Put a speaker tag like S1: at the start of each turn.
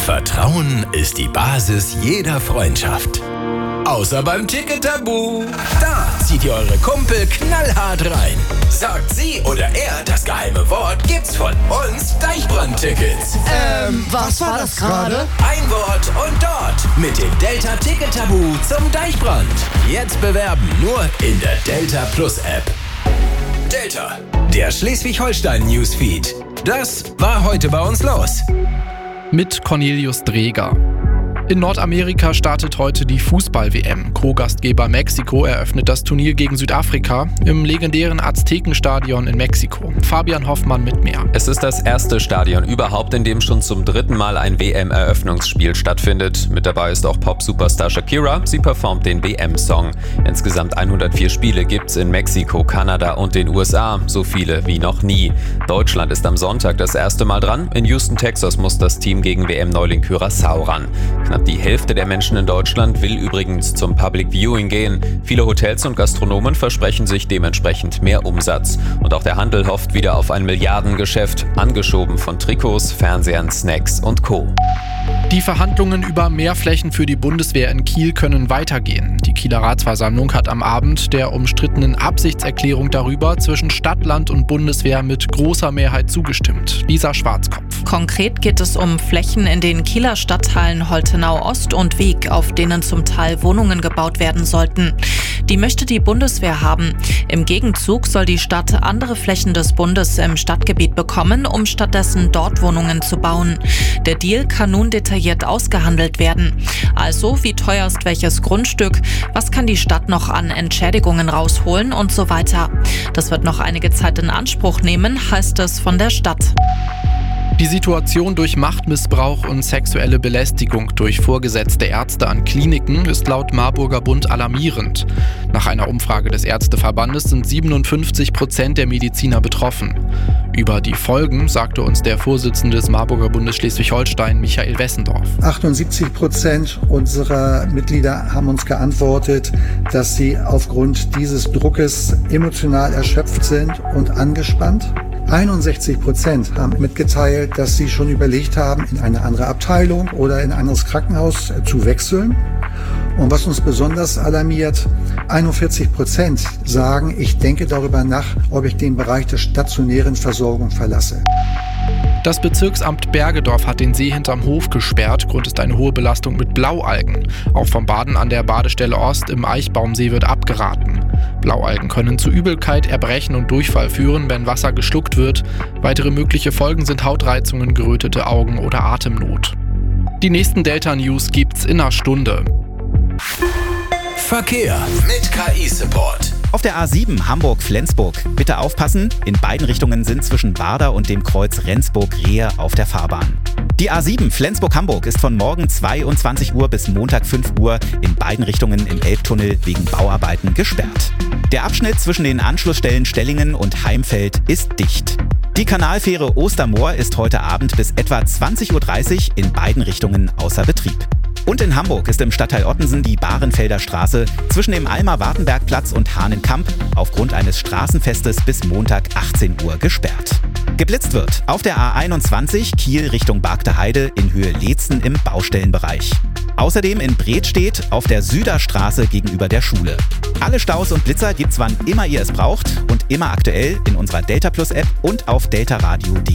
S1: Vertrauen ist die Basis jeder Freundschaft. Außer beim Ticket-Tabu. Da zieht ihr eure Kumpel knallhart rein. Sagt sie oder er das geheime Wort, gibt's von uns Deichbrand-Tickets.
S2: Was war das gerade?
S1: Ein Wort und dort mit dem Delta Ticket-Tabu zum Deichbrand. Jetzt bewerben nur in der Delta Plus App. Delta, der Schleswig-Holstein-Newsfeed. Das war heute bei uns los.
S3: Mit Cornelius Dreger. In Nordamerika startet heute die Fußball-WM. Co-Gastgeber Mexiko eröffnet das Turnier gegen Südafrika im legendären Aztekenstadion in Mexiko. Fabian Hoffmann mit mehr.
S4: Es ist das erste Stadion überhaupt, in dem schon zum 3. Mal ein WM-Eröffnungsspiel stattfindet. Mit dabei ist auch Pop-Superstar Shakira. Sie performt den WM-Song. Insgesamt 104 Spiele gibt's in Mexiko, Kanada und den USA. So viele wie noch nie. Deutschland ist am Sonntag das erste Mal dran. In Houston, Texas muss das Team gegen WM-Neuling Curaçao ran. Knapp die Hälfte der Menschen in Deutschland will übrigens zum Public Viewing gehen. Viele Hotels und Gastronomen versprechen sich dementsprechend mehr Umsatz. Und auch der Handel hofft wieder auf ein Milliardengeschäft, angeschoben von Trikots, Fernsehern, Snacks und Co.
S3: Die Verhandlungen über mehr Flächen für die Bundeswehr in Kiel können weitergehen. Die Kieler Ratsversammlung hat am Abend der umstrittenen Absichtserklärung darüber zwischen Stadt, Land und Bundeswehr mit großer Mehrheit zugestimmt. Lisa Schwarzkopf.
S5: Konkret geht es um Flächen in den Kieler Stadtteilen Holtenau Ost und Wieg, auf denen zum Teil Wohnungen gebaut werden sollten. Die möchte die Bundeswehr haben. Im Gegenzug soll die Stadt andere Flächen des Bundes im Stadtgebiet bekommen, um stattdessen dort Wohnungen zu bauen. Der Deal kann nun detailliert ausgehandelt werden. Also, wie teuer ist welches Grundstück, was kann die Stadt noch an Entschädigungen rausholen und so weiter. Das wird noch einige Zeit in Anspruch nehmen, heißt es von der Stadt.
S3: Die Situation durch Machtmissbrauch und sexuelle Belästigung durch vorgesetzte Ärzte an Kliniken ist laut Marburger Bund alarmierend. Nach einer Umfrage des Ärzteverbandes sind 57% der Mediziner betroffen. Über die Folgen sagte uns der Vorsitzende des Marburger Bundes Schleswig-Holstein, Michael Wessendorf.
S6: 78% unserer Mitglieder haben uns geantwortet, dass sie aufgrund dieses Druckes emotional erschöpft sind und angespannt. 61% haben mitgeteilt, dass sie schon überlegt haben, in eine andere Abteilung oder in ein anderes Krankenhaus zu wechseln. Und was uns besonders alarmiert, 41% sagen, ich denke darüber nach, ob ich den Bereich der stationären Versorgung verlasse.
S3: Das Bezirksamt Bergedorf hat den See hinterm Hof gesperrt. Grund ist eine hohe Belastung mit Blaualgen. Auch vom Baden an der Badestelle Ost im Eichbaumsee wird abgeraten. Blaualgen können zu Übelkeit, Erbrechen und Durchfall führen, wenn Wasser geschluckt wird. Weitere mögliche Folgen sind Hautreizungen, gerötete Augen oder Atemnot. Die nächsten Delta-News gibt's in einer Stunde.
S1: Verkehr mit KI-Support.
S7: Auf der A7 Hamburg-Flensburg. Bitte aufpassen, in beiden Richtungen sind zwischen Warder und dem Kreuz Rendsburg-Rehe auf der Fahrbahn. Die A7 Flensburg-Hamburg ist von morgen 22 Uhr bis Montag 5 Uhr in beiden Richtungen im Elbtunnel wegen Bauarbeiten gesperrt. Der Abschnitt zwischen den Anschlussstellen Stellingen und Heimfeld ist dicht. Die Kanalfähre Ostermoor ist heute Abend bis etwa 20:30 Uhr in beiden Richtungen außer Betrieb. Und in Hamburg ist im Stadtteil Ottensen die Bahrenfelder Straße zwischen dem Alma-Wartenberg-Platz und Hahnenkamp aufgrund eines Straßenfestes bis Montag 18 Uhr gesperrt. Geblitzt wird auf der A21 Kiel Richtung Bargter Heide in Höhe Leetzen im Baustellenbereich. Außerdem in Bredstedt auf der Süderstraße gegenüber der Schule. Alle Staus und Blitzer gibt's wann immer ihr es braucht und immer aktuell in unserer Delta Plus App und auf deltaradio.de.